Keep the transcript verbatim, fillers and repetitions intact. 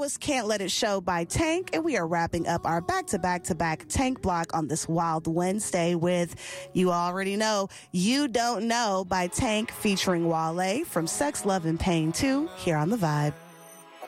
was Can't Let It Show by Tank, and we are wrapping up our back-to-back-to-back Tank block on this Wild Wednesday with, you already know, You Don't Know by Tank featuring Wale from Sex, Love, and Pain two here on The Vibe.